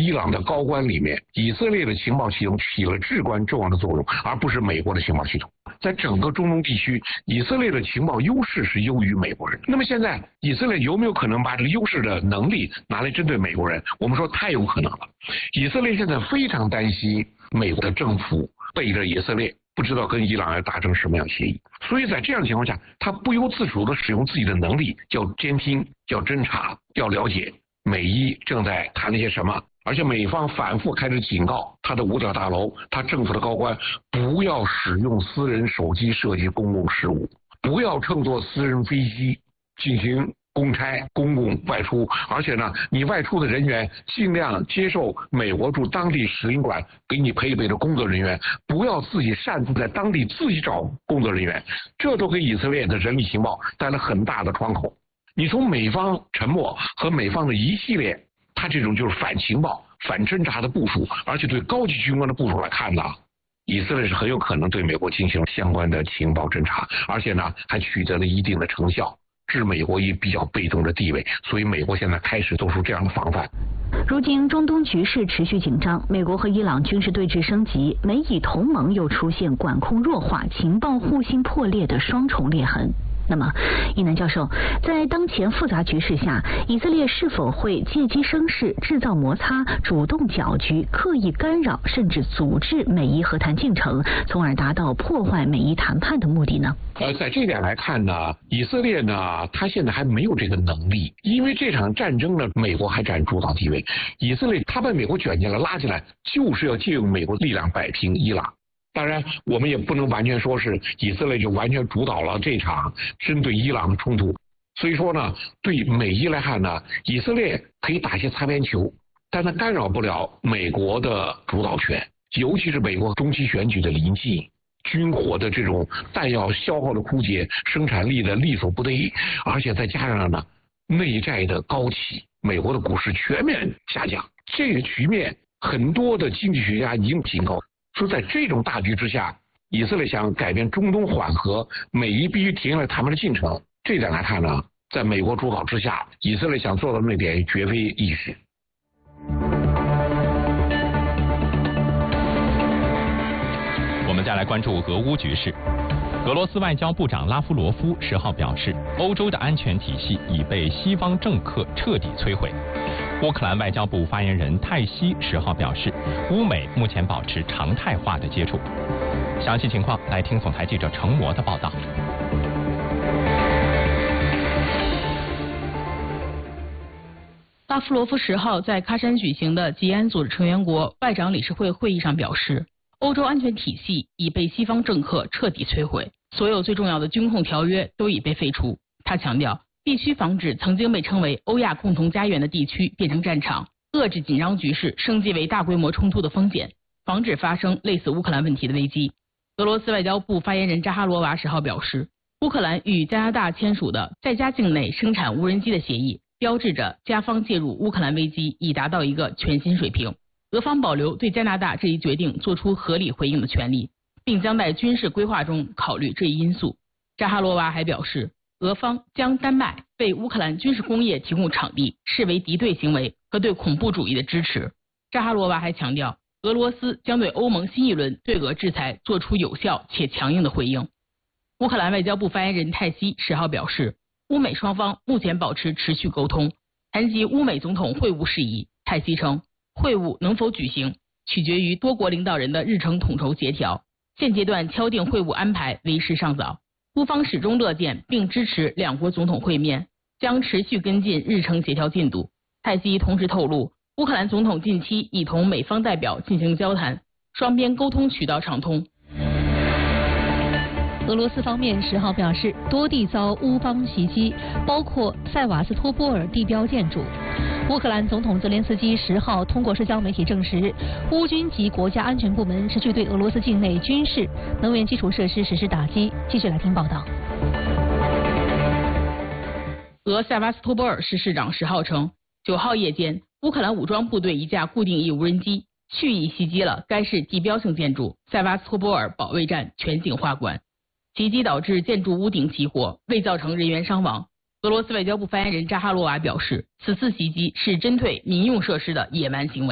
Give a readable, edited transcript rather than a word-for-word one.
伊朗的高官里面，以色列的情报系统起了至关重要的作用，而不是美国的情报系统。在整个中东地区，以色列的情报优势是优于美国人。那么现在以色列有没有可能把这个优势的能力拿来针对美国人？我们说太有可能了。以色列现在非常担心美国的政府背着以色列，不知道跟伊朗要达成什么样协议，所以在这样的情况下，他不由自主地使用自己的能力，叫监听，叫侦查，要了解美伊正在谈些什么。而且美方反复开始警告他的五角大楼，他政府的高官不要使用私人手机涉及公共事务，不要乘坐私人飞机进行公差、公共外出，而且呢，你外出的人员尽量接受美国驻当地使领馆给你配备的工作人员，不要自己擅自在当地自己找工作人员，这都给以色列的人力情报带来很大的窗口。你从美方沉默和美方的一系列他这种就是反情报、反侦察的部署，而且对高级军官的部署来看呢，以色列是很有可能对美国进行相关的情报侦察，而且呢还取得了一定的成效，置美国以比较被动的地位，所以美国现在开始做出这样的防范。 如今中东局势持续紧张，美国和伊朗军事对峙升级，美以同盟又出现管控弱化、情报互信破裂的双重裂痕。那么，伊南教授，在当前复杂局势下，以色列是否会借机生事、制造摩擦、主动搅局、刻意干扰，甚至阻止美伊和谈进程，从而达到破坏美伊谈判的目的呢？ 在这点来看呢，以色列呢，他现在还没有这个能力，因为这场战争呢，美国还占主导地位，以色列他把美国卷进来、拉进来，就是要借用美国力量摆平伊朗。当然，我们也不能完全说是以色列就完全主导了这场针对伊朗的冲突。所以说呢，对美伊来看呢，以色列可以打些擦边球，但它干扰不了美国的主导权，尤其是美国中期选举的临近，军火的这种弹药消耗的枯竭，生产力的力所不逮，而且再加上呢内债的高企，美国的股市全面下降，这个局面很多的经济学家已经警告。说在这种大局之下，以色列想改变中东缓和，美伊必须停下来谈判的进程。这点来看呢，在美国主导之下，以色列想做到那点绝非易事。 我们再来关注俄乌局势。俄罗斯外交部长拉夫罗夫10号表示，欧洲的安全体系已被西方政客彻底摧毁。乌克兰外交部发言人泰西10号表示，乌美目前保持常态化的接触。详细情况来听总台记者程模的报道。 拉夫罗夫10号在喀山举行的吉安组织成员国外长理事会会议上表示，欧洲安全体系已被西方政客彻底摧毁，所有最重要的军控条约都已被废除。他强调，必须防止曾经被称为欧亚共同家园的地区变成战场，遏制紧张局势升级为大规模冲突的风险，防止发生类似乌克兰问题的危机。俄罗斯外交部发言人扎哈罗娃10号表示，乌克兰与加拿大签署的在加境内生产无人机的协议，标志着加方介入乌克兰危机已达到一个全新水平。俄方保留对加拿大这一决定做出合理回应的权利，并将在军事规划中考虑这一因素。扎哈罗娃还表示，俄方将丹麦为乌克兰军事工业提供场地视为敌对行为和对恐怖主义的支持。扎哈罗娃还强调，俄罗斯将对欧盟新一轮对俄制裁做出有效且强硬的回应。乌克兰外交部发言人泰西10号表示，乌美双方目前保持持续沟通。谈及乌美总统会晤事宜，泰西称，会晤能否举行取决于多国领导人的日程统筹协调，现阶段敲定会晤安排为时尚早。乌方始终乐见并支持两国总统会面，将持续跟进日程协调进度。泰西同时透露，乌克兰总统近期已同美方代表进行交谈，双边沟通渠道畅通。 俄罗斯方面10号表示，多地遭乌方袭击，包括塞瓦斯托波尔地标建筑。乌克兰总统泽连斯基10号通过社交媒体证实，乌军及国家安全部门持续对俄罗斯境内军事、能源基础设施实施打击。继续来听报道。 俄塞瓦斯托波尔市市长10号称，9号夜间，乌克兰武装部队一架固定翼无人机蓄意袭击了该市地标性建筑塞瓦斯托波尔保卫战全景花馆，袭击导致建筑屋顶起火，未造成人员伤亡。俄罗斯外交部发言人扎哈罗娃表示，此次袭击是针对民用设施的野蛮行为。